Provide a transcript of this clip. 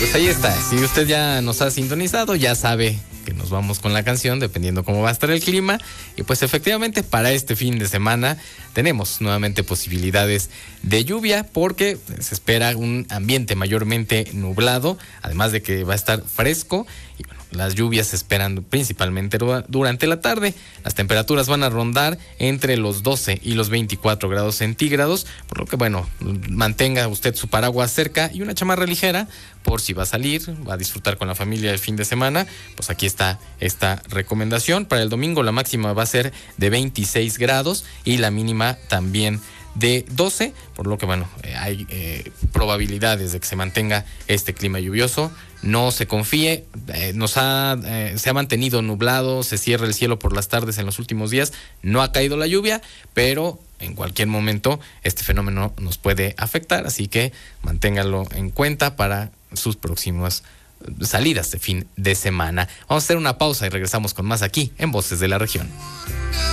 Pues ahí está. Si usted ya nos ha sintonizado, ya sabe que nos vamos con la canción, dependiendo cómo va a estar el clima. Y pues efectivamente para este fin de semana tenemos nuevamente posibilidades de lluvia porque se espera un ambiente mayormente nublado, además de que va a estar fresco. Y bueno, las lluvias se esperan principalmente durante la tarde. Las temperaturas van a rondar entre los 12 y los 24 grados centígrados, por lo que bueno, mantenga usted su paraguas cerca y una chamarra ligera por si va a salir, va a disfrutar con la familia el fin de semana. Pues aquí está esta recomendación. Para el domingo la máxima va a ser de 26 grados y la mínima también de 12, por lo que bueno, hay probabilidades de que se mantenga este clima lluvioso. No se confíe, se ha mantenido nublado, se cierra el cielo por las tardes en los últimos días, no ha caído la lluvia, pero en cualquier momento este fenómeno nos puede afectar, así que manténgalo en cuenta para sus próximas salidas de fin de semana. Vamos a hacer una pausa y regresamos con más aquí en Voces de la Región.